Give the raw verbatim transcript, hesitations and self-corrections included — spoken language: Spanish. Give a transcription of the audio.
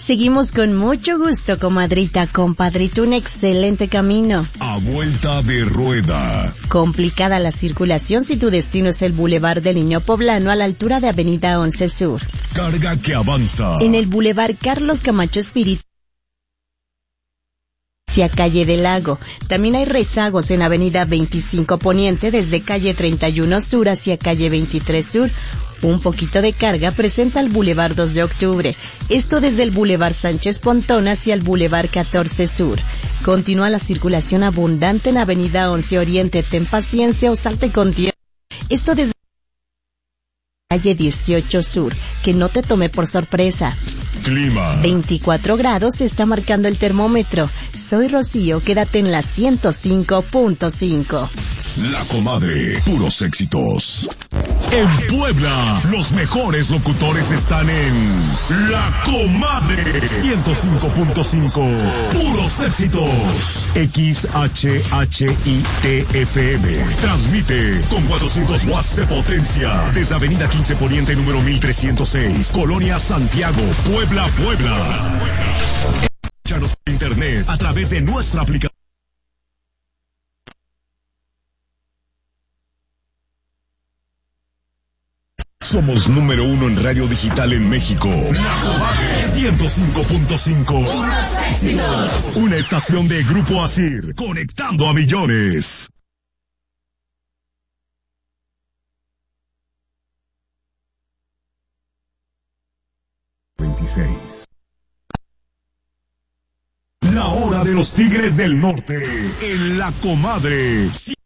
Seguimos con mucho gusto, comadrita, compadrito, un excelente camino. A vuelta de rueda. Complicada la circulación si tu destino es el Boulevard del Niño Poblano a la altura de Avenida once Sur. Carga que avanza. En el Boulevard Carlos Camacho Espíritu hacia Calle del Lago. También hay rezagos en Avenida veinticinco Poniente desde Calle treinta y uno Sur hacia Calle veintitrés Sur. Un poquito de carga presenta el Boulevard dos de Octubre. Esto desde el Boulevard Sánchez Pontón hacia el Boulevard catorce Sur. Continúa la circulación abundante en Avenida once Oriente. Ten paciencia o salte con tiempo. Esto desde Calle dieciocho Sur. Que no te tome por sorpresa. Clima. veinticuatro grados se está marcando el termómetro. Soy Rocío, quédate en la ciento cinco punto cinco. La Comadre, puros éxitos. En Puebla, los mejores locutores están en La Comadre ciento cinco punto cinco. Puros éxitos. X H H I T F M. Transmite con cuatrocientos watts de potencia desde Avenida quince Poniente número mil trescientos seis, Colonia Santiago, Puebla, Puebla. Escúchanos por internet a través de nuestra aplicación. Somos número uno en radio digital en México. La Comadre ciento cinco punto cinco. Una estación de Grupo Asir, conectando a millones. veintiséis. La hora de los Tigres del Norte en La Comadre.